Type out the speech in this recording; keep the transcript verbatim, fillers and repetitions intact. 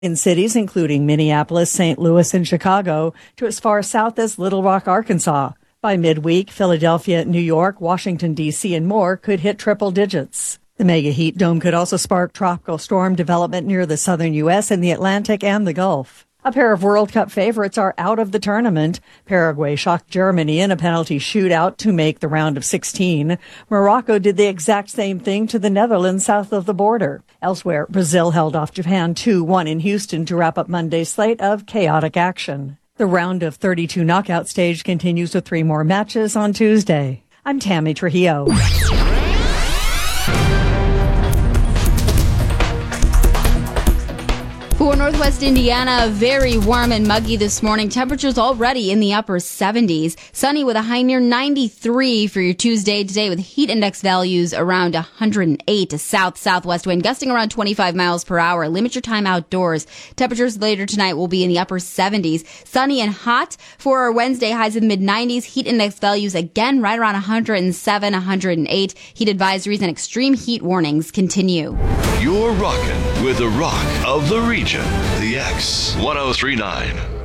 In cities including Minneapolis, Saint Louis, and Chicago, to as far south as Little Rock, Arkansas. By midweek, Philadelphia, New York, Washington, D C, and more could hit triple digits. The mega heat dome could also spark tropical storm development near the southern U S and the Atlantic and the Gulf. A pair of World Cup favorites are out of the tournament. Paraguay shocked Germany in a penalty shootout to make the round of sixteen. Morocco did the exact same thing to the Netherlands south of the border. Elsewhere, Brazil held off Japan two one in Houston to wrap up Monday's slate of chaotic action. The round of thirty-two knockout stage continues with three more matches on Tuesday. I'm Tammy Trujillo. For Northwest Indiana, very warm and muggy this morning. Temperatures already in the upper seventies. Sunny with a high near ninety-three for your Tuesday today with heat index values around one hundred eight. A south-southwest wind gusting around twenty-five miles per hour. Limit your time outdoors. Temperatures later tonight will be in the upper seventies. Sunny and hot for our Wednesday. Highs in the mid nineties. Heat index values again right around one hundred seven, one hundred eight. Heat advisories and extreme heat warnings continue. You're rocking with the rock of the region, the X one oh three point nine.